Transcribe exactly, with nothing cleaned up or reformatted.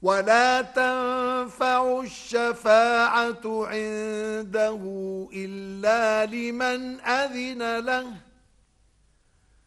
ولا تنفع الشفاعة عنده إلا لمن أذن له